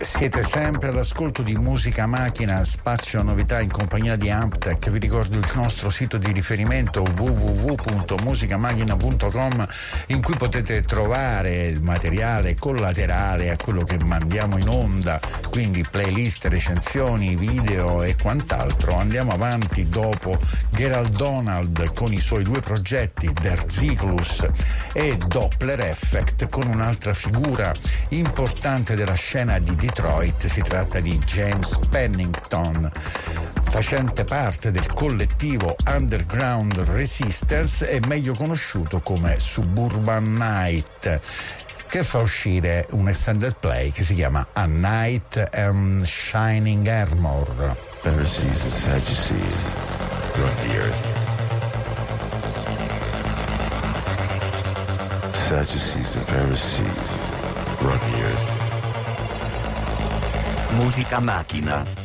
Siete sempre all'ascolto di Musica Macchina, spazio novità in compagnia di Amptec. Vi ricordo il nostro sito di riferimento www.musicamachina.com, in cui potete trovare materiale collaterale a quello che mandiamo in onda, quindi playlist, recensioni, video e quant'altro. Andiamo avanti dopo Gerald Donald con i suoi due progetti, Der Cyclus e Doppler Effect, con un'altra figura importante della scena di Detroit. Si tratta di James Pennington, facente parte del collettivo Underground Resistance e meglio conosciuto come Suburban Night, che fa uscire un extended play che si chiama A Night and Shining Armor. Pharisees and Sadducees run the earth. Sadducees and Pharisees run the earth. Musica Macchina.